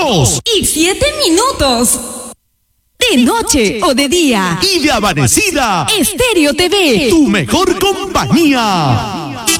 2 y 7 minutos. De noche o de día. Y de amanecida. Estéreo TV. Tu mejor compañía.